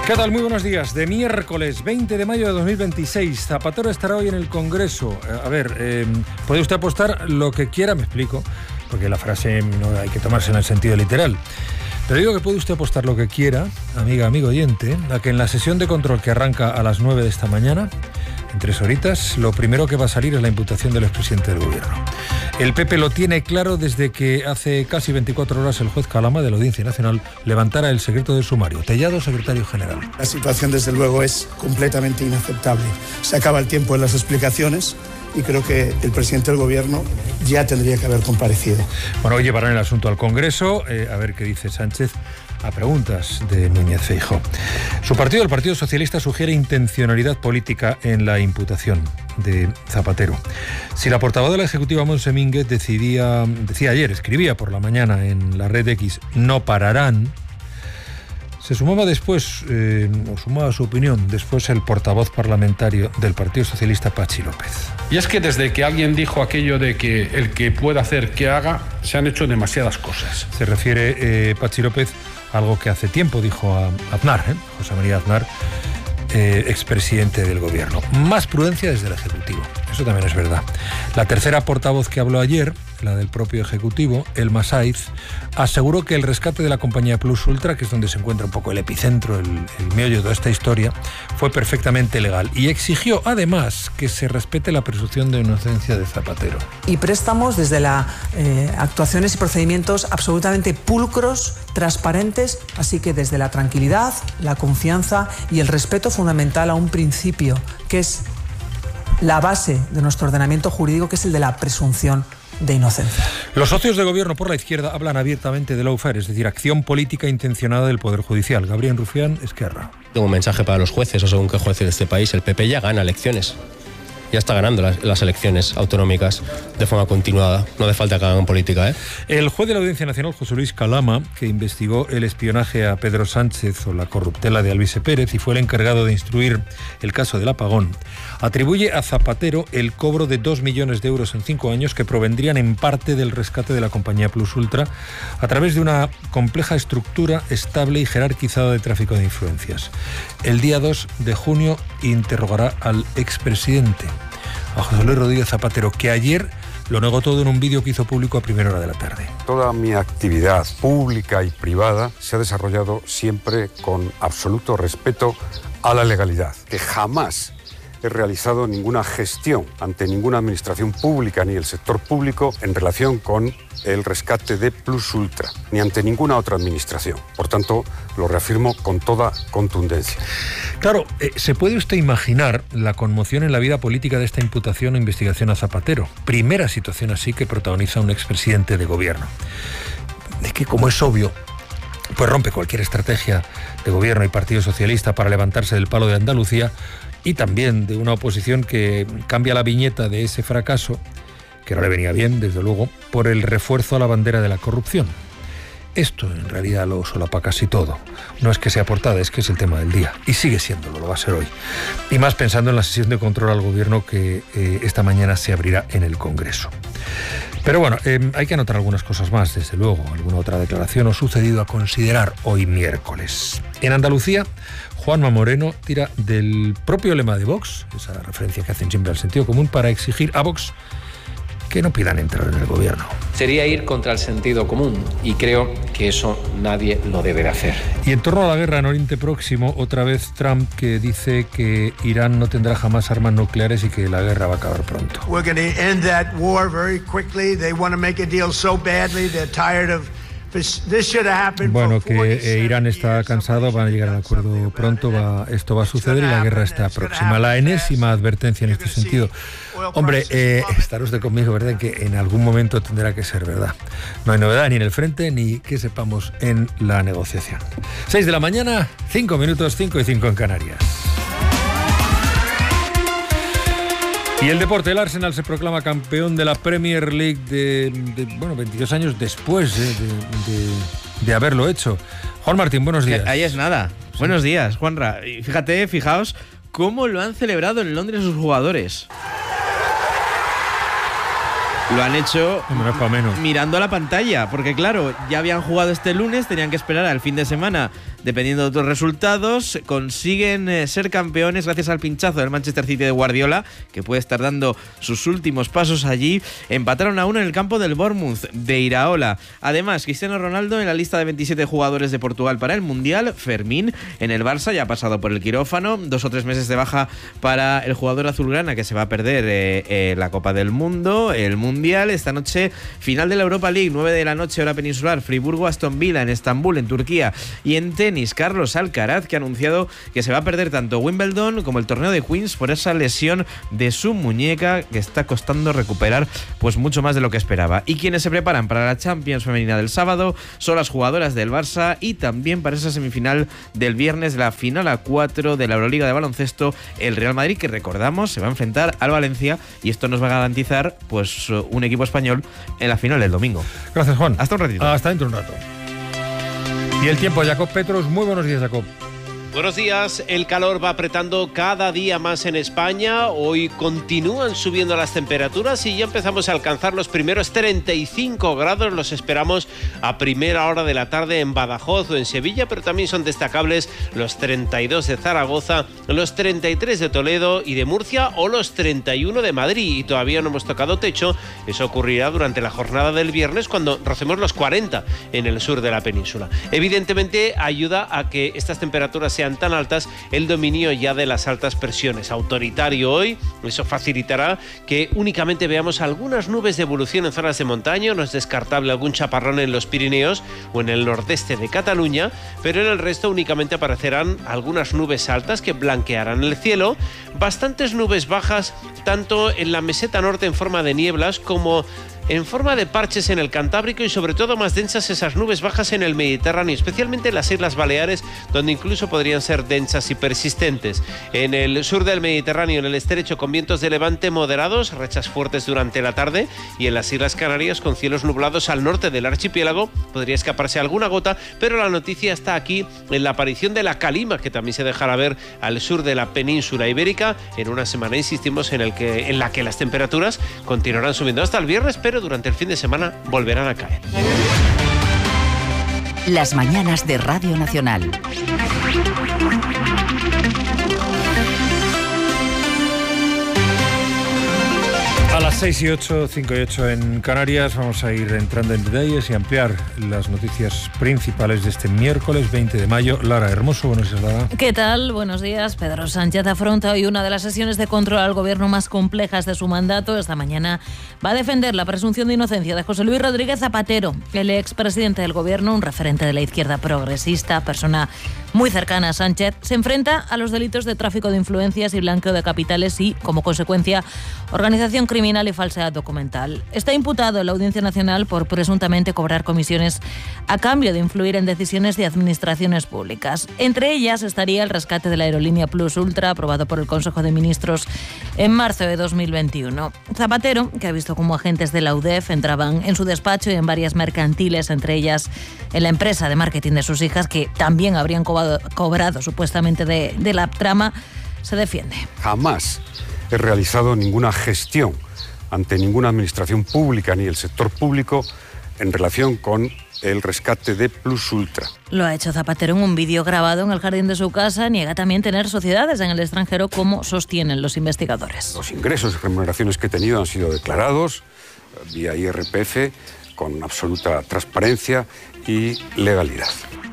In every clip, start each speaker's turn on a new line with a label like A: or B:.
A: ¿Qué tal? Muy buenos días. De miércoles 20 de mayo de 2026. Zapatero estará hoy en el Congreso. Puede usted apostar lo que quiera, me explico, porque la frase no hay que tomarse en el sentido literal. Pero digo que puede usted apostar lo que quiera, amigo oyente, a que en la sesión de control que arranca a las 9 de esta mañana, en 3 horitas, lo primero que va a salir es la imputación del expresidente del Gobierno. El PP lo tiene claro desde que hace casi 24 horas el juez Calama de la Audiencia Nacional levantara el secreto del sumario. Tellado, secretario general.
B: La situación, desde luego, es completamente inaceptable. Se acaba el tiempo en las explicaciones y creo que el presidente del Gobierno ya tendría que haber comparecido.
A: Bueno, hoy llevarán el asunto al Congreso, a ver qué dice Sánchez a preguntas de Núñez Feijóo. Su partido, el Partido Socialista, sugiere intencionalidad política en la imputación de Zapatero. Si la portavoz de la Ejecutiva, Montse Mínguez, escribía por la mañana en la red X, no pararán, se sumaba después, sumaba su opinión, después el portavoz parlamentario del Partido Socialista, Patxi López.
C: Y es que desde que alguien dijo aquello de que el que pueda hacer que haga, se han hecho demasiadas cosas.
A: Se refiere Patxi López a algo que hace tiempo dijo a Aznar, José María Aznar, expresidente del Gobierno. Más prudencia desde el Ejecutivo, eso también es verdad. La tercera portavoz que habló ayer, la del propio Ejecutivo, Elma Saiz, aseguró que el rescate de la compañía Plus Ultra, que es donde se encuentra un poco el epicentro, el meollo de toda esta historia, fue perfectamente legal y exigió además que se respete la presunción de inocencia de Zapatero.
D: Y préstamos desde las actuaciones y procedimientos absolutamente pulcros, transparentes, así que desde la tranquilidad, la confianza y el respeto fundamental a un principio que es la base de nuestro ordenamiento jurídico, que es el de la presunción de inocencia.
A: Los socios de gobierno por la izquierda hablan abiertamente de lawfare, es decir, acción política intencionada del Poder Judicial. Gabriel Rufián, Esquerra.
E: Tengo un mensaje para los jueces, o según qué jueces de este país. El PP ya gana elecciones. Ya está ganando las elecciones autonómicas de forma continuada. No hace falta que hagan política, ¿eh?
A: El juez de la Audiencia Nacional, José Luis Calama, que investigó el espionaje a Pedro Sánchez o la corruptela de Alvise Pérez y fue el encargado de instruir el caso del apagón, atribuye a Zapatero el cobro de 2 millones de euros en 5 años que provendrían en parte del rescate de la compañía Plus Ultra a través de una compleja estructura estable y jerarquizada de tráfico de influencias. El día 2 de junio interrogará al expresidente, a José Luis Rodríguez Zapatero, que ayer lo negó todo en un vídeo que hizo público a primera hora de la tarde.
F: Toda mi actividad pública y privada se ha desarrollado siempre con absoluto respeto a la legalidad, que jamás he realizado ninguna gestión ante ninguna administración pública ni el sector público en relación con el rescate de Plus Ultra, ni ante ninguna otra administración. Por tanto, lo reafirmo con toda contundencia.
A: Claro, ¿se puede usted imaginar la conmoción en la vida política de esta imputación o investigación a Zapatero? Primera situación así que protagoniza un expresidente de gobierno. Es que, como es obvio, pues rompe cualquier estrategia de gobierno y Partido Socialista para levantarse del palo de Andalucía, y también de una oposición que cambia la viñeta de ese fracaso, que no le venía bien, desde luego, por el refuerzo a la bandera de la corrupción. Esto en realidad lo solapa casi todo. No es que sea portada, es que es el tema del día. Y sigue siéndolo, lo va a ser hoy. Y más pensando en la sesión de control al gobierno que esta mañana se abrirá en el Congreso. Pero bueno, hay que anotar algunas cosas más, desde luego. Alguna otra declaración o sucedido a considerar hoy miércoles. En Andalucía, Juanma Moreno tira del propio lema de Vox, esa referencia que hacen siempre al sentido común, para exigir a Vox que no pidan entrar en el gobierno.
G: Sería ir contra el sentido común y creo que eso nadie lo debe de hacer.
A: Y en torno a la guerra en Oriente Próximo, otra vez Trump, que dice que Irán no tendrá jamás armas nucleares y que la guerra va a acabar pronto.
H: We're going to end that war very quickly. They want to make a deal so badly. They're tired of
A: Bueno, que Irán está cansado, van a llegar al acuerdo pronto, esto va a suceder y la guerra está próxima. La enésima advertencia en este sentido. Hombre, estará usted conmigo, ¿verdad?, que en algún momento tendrá que ser verdad. No hay novedad ni en el frente ni que sepamos en la negociación. 6 de la mañana, 5 minutos, 5 y 5 en Canarias. Y el deporte, el Arsenal se proclama campeón de la Premier League de 22 años después de haberlo hecho. Juan Martín, buenos días.
I: Ahí es nada. Sí. Buenos días, Juanra. Y fijaos cómo lo han celebrado en Londres sus jugadores. Lo han hecho mirando a la pantalla, porque claro, ya habían jugado este lunes, tenían que esperar al fin de semana dependiendo de otros resultados, consiguen ser campeones gracias al pinchazo del Manchester City de Guardiola, que puede estar dando sus últimos pasos allí. Empataron a 1 en el campo del Bournemouth de Iraola. Además, Cristiano Ronaldo en la lista de 27 jugadores de Portugal para el Mundial. Fermín en el Barça, ya ha pasado por el quirófano. 2 o 3 meses de baja para el jugador azulgrana, que se va a perder la Copa del Mundo, el Mundial. Esta noche, final de la Europa League, 9 de la noche, hora peninsular. Friburgo-Aston Villa en Estambul, en Turquía. Y en tenis, Carlos Alcaraz, que ha anunciado que se va a perder tanto Wimbledon como el torneo de Queens por esa lesión de su muñeca, que está costando recuperar pues mucho más de lo que esperaba. Y quienes se preparan para la Champions femenina del sábado son las jugadoras del Barça, y también para esa semifinal del viernes, la final a 4 de la Euroliga de baloncesto, el Real Madrid, que recordamos se va a enfrentar al Valencia, y esto nos va a garantizar pues un equipo español en la final del domingo.
A: Gracias, Juan.
I: Hasta un ratito.
A: Hasta dentro de un rato. Y el tiempo, Jacob Petros. Muy buenos días, Jacob.
J: Buenos días. El calor va apretando cada día más en España. Hoy continúan subiendo las temperaturas y ya empezamos a alcanzar los primeros 35 grados. Los esperamos a primera hora de la tarde en Badajoz o en Sevilla, pero también son destacables los 32 de Zaragoza, los 33 de Toledo y de Murcia, o los 31 de Madrid. Y todavía no hemos tocado techo. Eso ocurrirá durante la jornada del viernes, cuando rocemos los 40 en el sur de la península. Evidentemente ayuda a que estas temperaturas sean tan altas el dominio ya de las altas presiones. Autoritario hoy, eso facilitará que únicamente veamos algunas nubes de evolución en zonas de montaña. No es descartable algún chaparrón en los Pirineos o en el nordeste de Cataluña, pero en el resto únicamente aparecerán algunas nubes altas que blanquearán el cielo, bastantes nubes bajas tanto en la meseta norte en forma de nieblas como en forma de parches en el Cantábrico, y sobre todo más densas esas nubes bajas en el Mediterráneo, especialmente en las Islas Baleares, donde incluso podrían ser densas y persistentes. En el sur del Mediterráneo, en el estrecho, con vientos de levante moderados, rachas fuertes durante la tarde, y en las Islas Canarias con cielos nublados al norte del archipiélago podría escaparse alguna gota, pero la noticia está aquí en la aparición de la calima, que también se dejará ver al sur de la península ibérica en una semana, insistimos, en la que las temperaturas continuarán subiendo hasta el viernes, pero durante el fin de semana volverán a caer.
K: Las mañanas de Radio Nacional.
A: A las 6 y 8, 5 y 8 en Canarias, vamos a ir entrando en detalles y ampliar las noticias principales de este miércoles 20 de mayo. Lara Hermoso, buenos días, Lara.
L: ¿Qué tal? Buenos días. Pedro Sánchez afronta hoy una de las sesiones de control al gobierno más complejas de su mandato. Esta mañana va a defender la presunción de inocencia de José Luis Rodríguez Zapatero, el expresidente del gobierno, un referente de la izquierda progresista, persona muy cercana a Sánchez. Se enfrenta a los delitos de tráfico de influencias y blanqueo de capitales y, como consecuencia, organización criminal y falsedad documental. Está imputado en la Audiencia Nacional por presuntamente cobrar comisiones a cambio de influir en decisiones de administraciones públicas. Entre ellas estaría el rescate de la aerolínea Plus Ultra, aprobado por el Consejo de Ministros en marzo de 2021. Zapatero, que ha visto cómo agentes de la UDEF entraban en su despacho y en varias mercantiles, entre ellas en la empresa de marketing de sus hijas, que también habrían cobrado supuestamente de la trama, se defiende.
F: Jamás he realizado ninguna gestión ante ninguna administración pública ni el sector público en relación con el rescate de Plus Ultra.
L: Lo ha hecho Zapatero en un vídeo grabado en el jardín de su casa. Niega también tener sociedades en el extranjero, como sostienen los investigadores.
F: Los ingresos y remuneraciones que he tenido han sido declarados vía IRPF con absoluta transparencia y legalidad.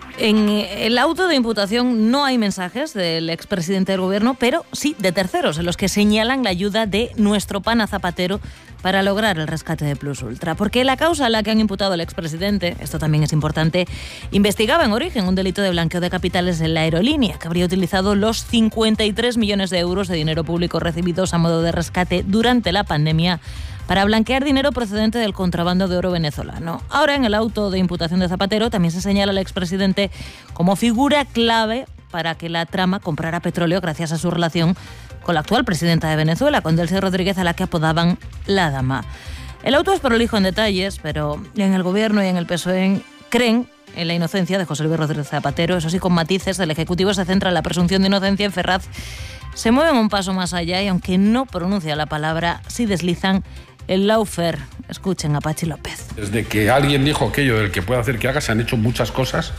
L: En el auto de imputación no hay mensajes del expresidente del gobierno, pero sí de terceros, en los que señalan la ayuda de nuestro pana Zapatero para lograr el rescate de Plus Ultra. Porque la causa a la que han imputado al expresidente, esto también es importante, investigaba en origen un delito de blanqueo de capitales en la aerolínea, que habría utilizado los 53 millones de euros de dinero público recibidos a modo de rescate durante la pandemia para blanquear dinero procedente del contrabando de oro venezolano. Ahora, en el auto de imputación de Zapatero también se señala al expresidente como figura clave para que la trama comprara petróleo gracias a su relación con la actual presidenta de Venezuela, con Delcy Rodríguez, a la que apodaban la Dama. El auto es prolijo en detalles, pero en el gobierno y en el PSOE creen en la inocencia de José Luis Rodríguez Zapatero. Eso sí, con matices, el Ejecutivo se centra en la presunción de inocencia. En Ferraz se mueven un paso más allá y, aunque no pronuncia la palabra, sí deslizan el lawfare. Escuchen a Pachi López.
C: Desde que alguien dijo aquello del que puede hacer que haga, se han hecho muchas cosas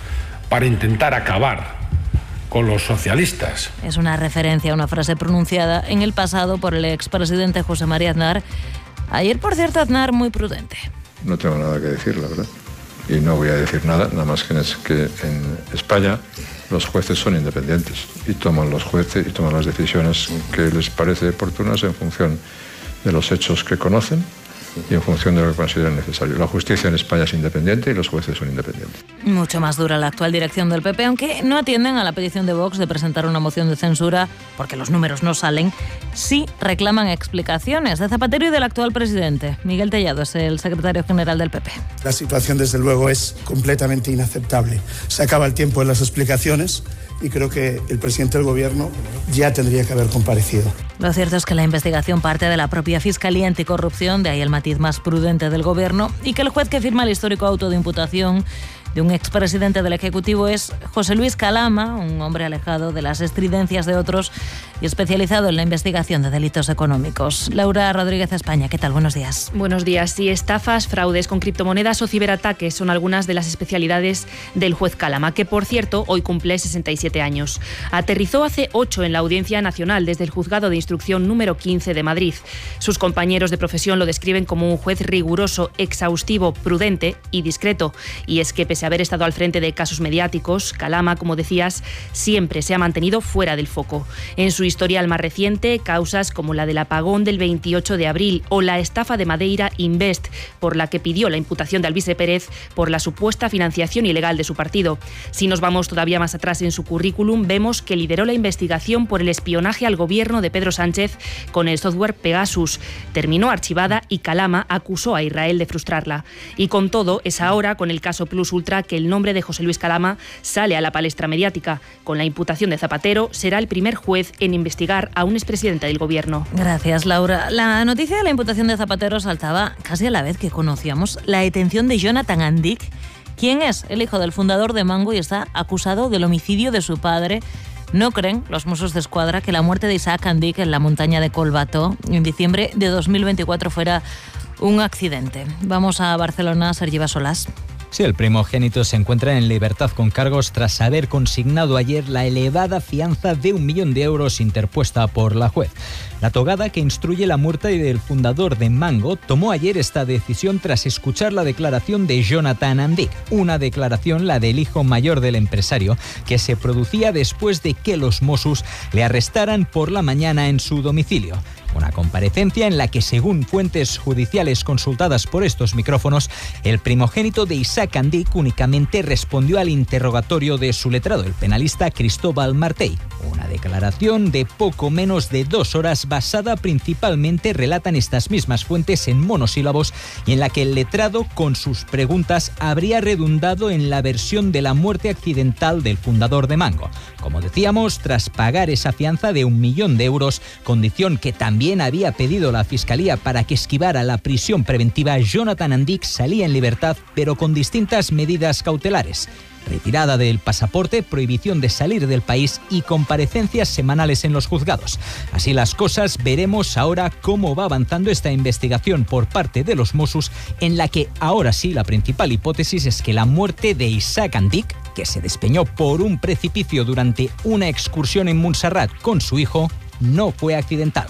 C: para intentar acabar con los socialistas.
L: Es una referencia a una frase pronunciada en el pasado por el expresidente José María Aznar. Ayer, por cierto, Aznar muy prudente.
M: No tengo nada que decir, la verdad. Y no voy a decir nada más que en España los jueces son independientes y toman las decisiones que les parece oportunas en función de los hechos que conocen y en función de lo que consideren necesario. La justicia en España es independiente y los jueces son independientes.
L: Mucho más dura la actual dirección del PP, aunque no atienden a la petición de Vox de presentar una moción de censura porque los números no salen. Sí reclaman explicaciones de Zapatero y del actual presidente. Miguel Tellado es el secretario general del PP.
B: La situación, desde luego, es completamente inaceptable. Se acaba el tiempo en las explicaciones y creo que el presidente del Gobierno ya tendría que haber comparecido.
L: Lo cierto es que la investigación parte de la propia Fiscalía Anticorrupción, de ahí el matiz más prudente del Gobierno, y que el juez que firma el histórico auto de imputación de un expresidente del Ejecutivo es José Luis Calama, un hombre alejado de las estridencias de otros y especializado en la investigación de delitos económicos. Laura Rodríguez, España, ¿qué tal? Buenos días.
N: Buenos días. Sí, estafas, fraudes con criptomonedas o ciberataques son algunas de las especialidades del juez Calama, que, por cierto, hoy cumple 67 años. Aterrizó hace 8 en la Audiencia Nacional desde el Juzgado de Instrucción número 15 de Madrid. Sus compañeros de profesión lo describen como un juez riguroso, exhaustivo, prudente y discreto. Y es que, pese a haber estado al frente de casos mediáticos, Calama, como decías, siempre se ha mantenido fuera del foco. En su historial más reciente, causas como la del apagón del 28 de abril o la estafa de Madeira Invest, por la que pidió la imputación de Alvise Pérez por la supuesta financiación ilegal de su partido. Si nos vamos todavía más atrás en su currículum, vemos que lideró la investigación por el espionaje al gobierno de Pedro Sánchez con el software Pegasus. Terminó archivada y Calama acusó a Israel de frustrarla. Y con todo, es ahora, con el caso Plus Ultra, que el nombre de José Luis Calama sale a la palestra mediática. Con la imputación de Zapatero, será el primer juez en investigar a un expresidente del Gobierno.
L: Gracias, Laura. La noticia de la imputación de Zapatero saltaba casi a la vez que conocíamos la detención de Jonathan Andic, quien es el hijo del fundador de Mango y está acusado del homicidio de su padre. No creen los Mossos d'Esquadra que la muerte de Isaac Andic en la montaña de Collbató en diciembre de 2024 fuera un accidente. Vamos a Barcelona, Sergi Bassolàs.
O: Sí, el primogénito se encuentra en libertad con cargos tras haber consignado ayer la elevada fianza de 1 millón de euros interpuesta por la juez. La togada que instruye la muerte del fundador de Mango tomó ayer esta decisión tras escuchar la declaración de Jonathan Andic, una declaración, la del hijo mayor del empresario, que se producía después de que los Mossos le arrestaran por la mañana en su domicilio. Una comparecencia en la que, según fuentes judiciales consultadas por estos micrófonos, el primogénito de Isaac Andic únicamente respondió al interrogatorio de su letrado, el penalista Cristóbal Martell. Una declaración de poco menos de 2 horas basada principalmente, relatan estas mismas fuentes, en monosílabos y en la que el letrado, con sus preguntas, habría redundado en la versión de la muerte accidental del fundador de Mango. Como decíamos, tras pagar esa fianza de 1 millón de euros, condición que también había pedido la Fiscalía para que esquivara la prisión preventiva, Jonathan Andic salía en libertad, pero con distintas medidas cautelares: retirada del pasaporte, prohibición de salir del país y comparecencias semanales en los juzgados. Así las cosas, veremos ahora cómo va avanzando esta investigación por parte de los Mossos, en la que ahora sí la principal hipótesis es que la muerte de Isaac Andic, que se despeñó por un precipicio durante una excursión en Montserrat con su hijo, no fue accidental.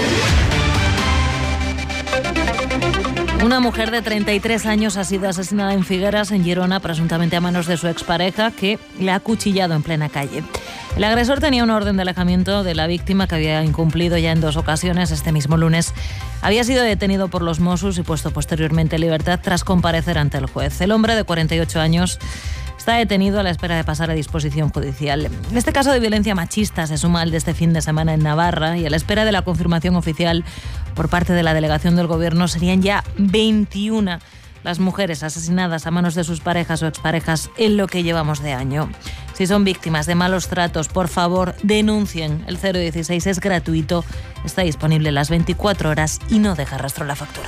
L: Una mujer de 33 años ha sido asesinada en Figueras, en Girona, presuntamente a manos de su expareja, que le ha acuchillado en plena calle. El agresor tenía una orden de alejamiento de la víctima que había incumplido ya en 2 ocasiones. Este mismo lunes había sido detenido por los Mossos y puesto posteriormente en libertad tras comparecer ante el juez. El hombre, de 48 años, está detenido a la espera de pasar a disposición judicial. Este caso de violencia machista se suma al de este fin de semana en Navarra, y a la espera de la confirmación oficial por parte de la delegación del Gobierno serían ya 21 las mujeres asesinadas a manos de sus parejas o exparejas en lo que llevamos de año. Si son víctimas de malos tratos, por favor, denuncien. El 016 es gratuito, está disponible las 24 horas y no deja rastro la factura.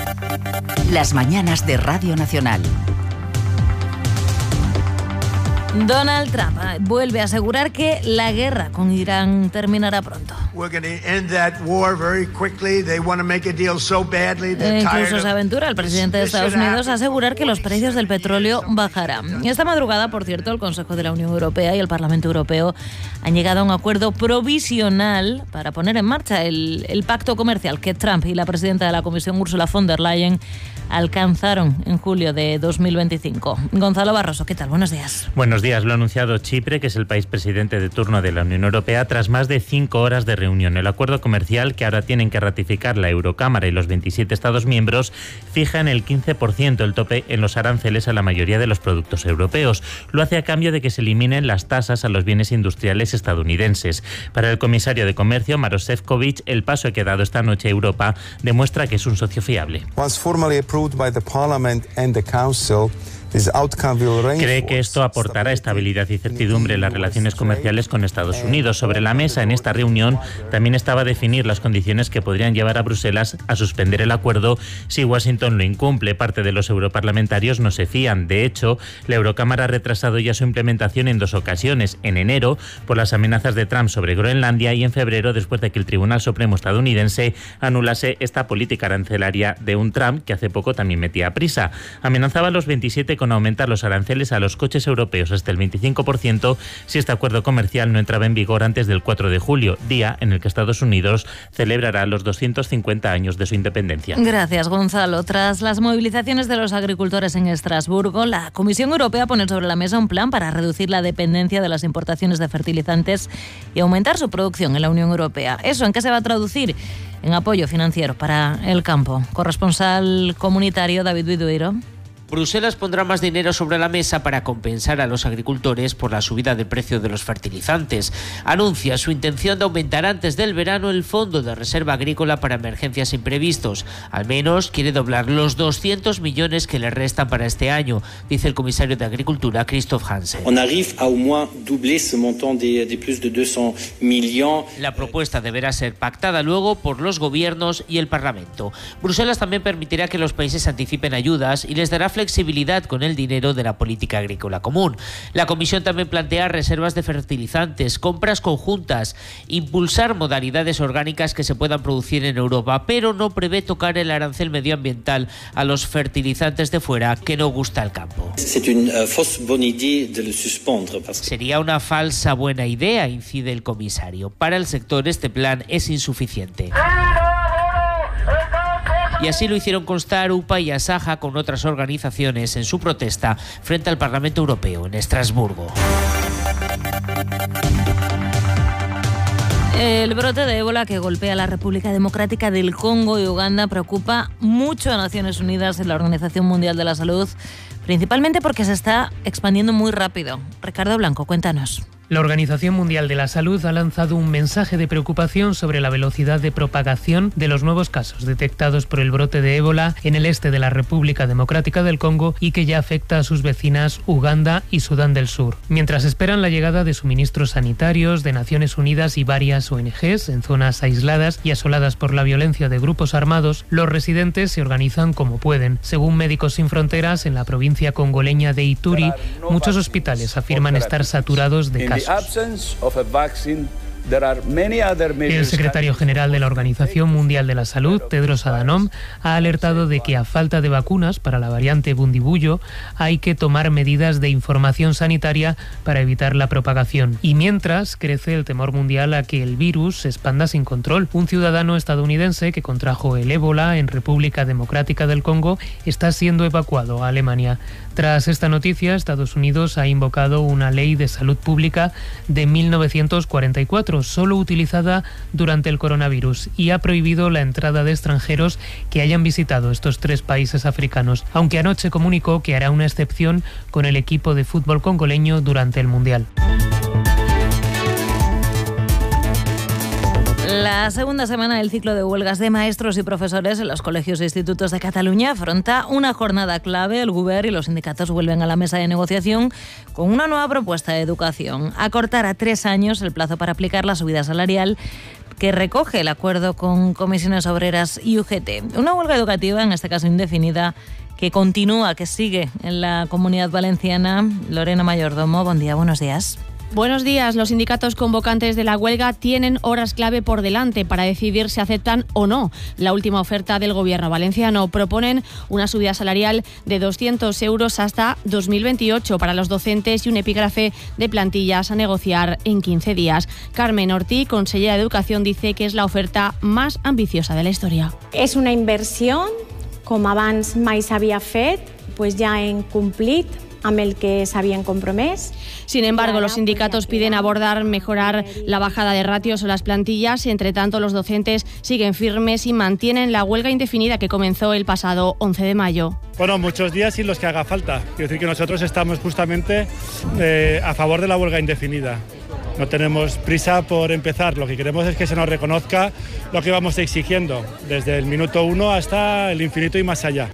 K: Las mañanas de Radio Nacional.
L: Donald Trump vuelve a asegurar que la guerra con Irán terminará pronto. Incluso se aventura el presidente de Estados Unidos a asegurar que los precios del petróleo bajarán. Esta madrugada, por cierto, el Consejo de la Unión Europea y el Parlamento Europeo han llegado a un acuerdo provisional para poner en marcha el pacto comercial que Trump y la presidenta de la Comisión, Ursula von der Leyen, alcanzaron en julio de 2025. Gonzalo Barroso, ¿qué tal? Buenos días.
P: Buenos días. Lo ha anunciado Chipre, que es el país presidente de turno de la Unión Europea, tras más de 5 horas de reunión. El acuerdo comercial, que ahora tienen que ratificar la Eurocámara y los 27 Estados miembros, fija en el 15% el tope en los aranceles a la mayoría de los productos europeos. Lo hace a cambio de que se eliminen las tasas a los bienes industriales estadounidenses. Para el comisario de Comercio, Maroš Šefčovič, el paso que ha dado esta noche Europa demuestra que es un socio fiable. Cree que esto aportará estabilidad y certidumbre en las relaciones comerciales con Estados Unidos. Sobre la mesa en esta reunión también estaba definir las condiciones que podrían llevar a Bruselas a suspender el acuerdo si Washington lo incumple. Parte de los europarlamentarios no se fían. De hecho, la Eurocámara ha retrasado ya su implementación en 2 ocasiones. En enero, por las amenazas de Trump sobre Groenlandia, y en febrero, después de que el Tribunal Supremo estadounidense anulase esta política arancelaria de un Trump que hace poco también metía prisa. Amenazaba a los 27 con aumentar los aranceles a los coches europeos hasta el 25% si este acuerdo comercial no entraba en vigor antes del 4 de julio, día en el que Estados Unidos celebrará los 250 años de su independencia.
L: Gracias, Gonzalo. Tras las movilizaciones de los agricultores en Estrasburgo, la Comisión Europea pone sobre la mesa un plan para reducir la dependencia de las importaciones de fertilizantes y aumentar su producción en la Unión Europea. ¿Eso en qué se va a traducir? En apoyo financiero para el campo. Corresponsal comunitario David Vidueiro.
J: Bruselas pondrá más dinero sobre la mesa para compensar a los agricultores por la subida del precio de los fertilizantes. Anuncia su intención de aumentar antes del verano el Fondo de Reserva Agrícola para emergencias imprevistos. Al menos quiere doblar los 200 millones que le restan para este año, dice el comisario de Agricultura, Christophe Hansen. La propuesta deberá ser pactada luego por los gobiernos y el Parlamento. Bruselas también permitirá que los países anticipen ayudas y les dará flexibilidad con el dinero de la política agrícola común. La Comisión también plantea reservas de fertilizantes, compras conjuntas, impulsar modalidades orgánicas que se puedan producir en Europa, pero no prevé tocar el arancel medioambiental a los fertilizantes de fuera, que no gusta al campo. Sería una falsa buena idea, incide el comisario. Para el sector este plan es insuficiente. Y así lo hicieron constar UPA y Asaja con otras organizaciones en su protesta frente al Parlamento Europeo en Estrasburgo.
L: El brote de ébola que golpea a la República Democrática del Congo y Uganda preocupa mucho a Naciones Unidas y la Organización Mundial de la Salud, principalmente porque se está expandiendo muy rápido. Ricardo Blanco, cuéntanos.
Q: La Organización Mundial de la Salud ha lanzado un mensaje de preocupación sobre la velocidad de propagación de los nuevos casos detectados por el brote de ébola en el este de la República Democrática del Congo y que ya afecta a sus vecinas Uganda y Sudán del Sur. Mientras esperan la llegada de suministros sanitarios de Naciones Unidas y varias ONGs en zonas aisladas y asoladas por la violencia de grupos armados, los residentes se organizan como pueden. Según Médicos Sin Fronteras, en la provincia congoleña de Ituri, muchos hospitales afirman estar saturados de casos. El secretario general de la Organización Mundial de la Salud, Tedros Adhanom, ha alertado de que a falta de vacunas para la variante Bundibugyo hay que tomar medidas de información sanitaria para evitar la propagación. Y mientras crece el temor mundial a que el virus se expanda sin control. Un ciudadano estadounidense que contrajo el ébola en República Democrática del Congo está siendo evacuado a Alemania. Tras esta noticia, Estados Unidos ha invocado una ley de salud pública de 1944, solo utilizada durante el coronavirus, y ha prohibido la entrada de extranjeros que hayan visitado estos 3 países africanos, aunque anoche comunicó que hará una excepción con el equipo de fútbol congoleño durante el Mundial.
L: La segunda semana del ciclo de huelgas de maestros y profesores en los colegios e institutos de Cataluña afronta una jornada clave. El Govern y los sindicatos vuelven a la mesa de negociación con una nueva propuesta de educación: acortar a 3 años el plazo para aplicar la subida salarial que recoge el acuerdo con Comisiones Obreras y UGT. Una huelga educativa, en este caso indefinida, que continúa, que sigue en la Comunidad Valenciana. Lorena Mayordomo, buen día, buenos días.
R: Buenos días. Los sindicatos convocantes de la huelga tienen horas clave por delante para decidir si aceptan o no la última oferta del Gobierno valenciano. Proponen una subida salarial de 200 euros hasta 2028 para los docentes y un epígrafe de plantillas a negociar en 15 días. Carmen Ortí, consellera de Educación, dice que es la oferta más ambiciosa de la historia.
S: És una inversió, com abans mai s'havia fet, pues ja hem complit amb el que s'havien compromès.
R: Sin embargo, los sindicatos piden mejorar la bajada de ratios o las plantillas. Entre tanto, los docentes siguen firmes y mantienen la huelga indefinida que comenzó el pasado 11 de mayo.
T: Bueno, muchos días y los que haga falta. Quiero decir que nosotros estamos justamente a favor de la huelga indefinida. No tenemos prisa por empezar, lo que queremos es que se nos reconozca lo que vamos exigiendo, desde el minuto 1 hasta el infinito y más allá.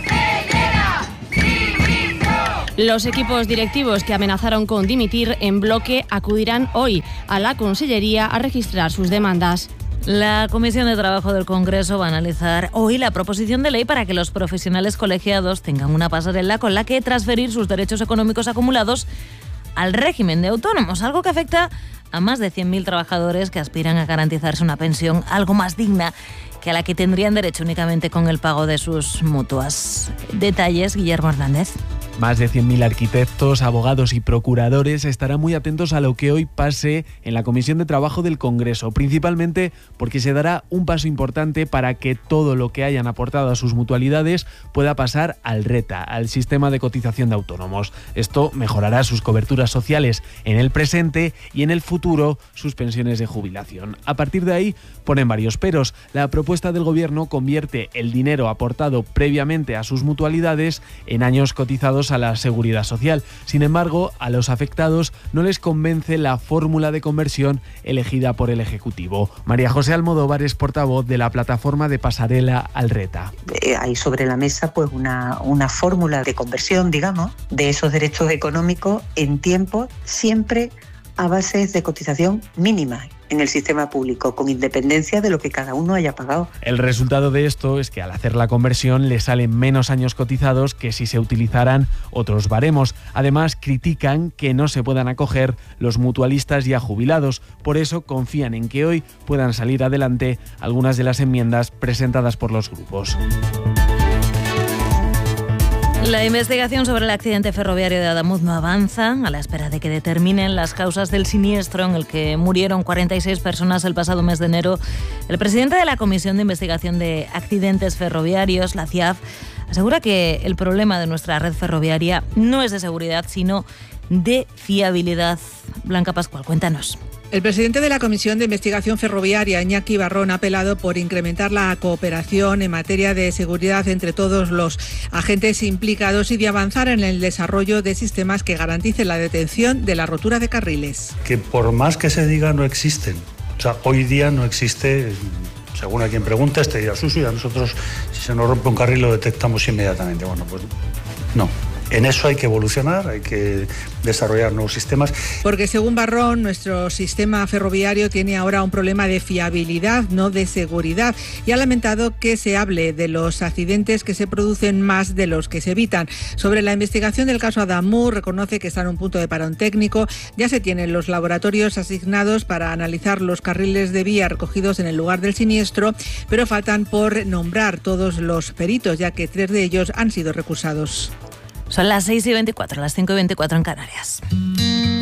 R: Los equipos directivos que amenazaron con dimitir en bloque acudirán hoy a la Consellería a registrar sus demandas.
L: La Comisión de Trabajo del Congreso va a analizar hoy la proposición de ley para que los profesionales colegiados tengan una pasarela con la que transferir sus derechos económicos acumulados al régimen de autónomos, algo que afecta a más de 100.000 trabajadores que aspiran a garantizarse una pensión algo más digna que a la que tendrían derecho únicamente con el pago de sus mutuas. Detalles, Guillermo Hernández.
U: Más de 100.000 arquitectos, abogados y procuradores estarán muy atentos a lo que hoy pase en la Comisión de Trabajo del Congreso, principalmente porque se dará un paso importante para que todo lo que hayan aportado a sus mutualidades pueda pasar al RETA, al sistema de cotización de autónomos. Esto mejorará sus coberturas sociales en el presente y en el futuro sus pensiones de jubilación. A partir de ahí ponen varios peros. La propuesta del Gobierno convierte el dinero aportado previamente a sus mutualidades en años cotizados a la Seguridad Social. Sin embargo, a los afectados no les convence la fórmula de conversión elegida por el Ejecutivo. María José Almodóvar es portavoz de la plataforma de pasarela al RETA.
V: Hay sobre la mesa pues una fórmula de conversión, digamos, de esos derechos económicos en tiempo, siempre a bases de cotización mínima en el sistema público, con independencia de lo que cada uno haya pagado.
U: El resultado de esto es que al hacer la conversión le salen menos años cotizados que si se utilizaran otros baremos. Además, critican que no se puedan acoger los mutualistas ya jubilados. Por eso confían en que hoy puedan salir adelante algunas de las enmiendas presentadas por los grupos.
L: La investigación sobre el accidente ferroviario de Adamuz no avanza a la espera de que determinen las causas del siniestro en el que murieron 46 personas el pasado mes de enero. El presidente de la Comisión de Investigación de Accidentes Ferroviarios, la CIAF, asegura que el problema de nuestra red ferroviaria no es de seguridad, sino de fiabilidad. Blanca Pascual, cuéntanos.
W: El presidente de la Comisión de Investigación Ferroviaria, Iñaki Barrón, ha apelado por incrementar la cooperación en materia de seguridad entre todos los agentes implicados y de avanzar en el desarrollo de sistemas que garanticen la detención de la rotura de carriles.
X: Que por más que se diga, no existen. O sea, hoy día no existe, según a quien pregunta, este día suyo, y a nosotros, si se nos rompe un carril, lo detectamos inmediatamente. Bueno, pues no. En eso hay que evolucionar, hay que desarrollar nuevos sistemas.
W: Porque según Barrón, nuestro sistema ferroviario tiene ahora un problema de fiabilidad, no de seguridad, y ha lamentado que se hable de los accidentes que se producen más de los que se evitan. Sobre la investigación del caso Adamuz, reconoce que está en un punto de parón técnico. Ya se tienen los laboratorios asignados para analizar los carriles de vía recogidos en el lugar del siniestro, pero faltan por nombrar todos los peritos, ya que 3 de ellos han sido recusados.
L: Son las 6:24, las 5:24 en Canarias.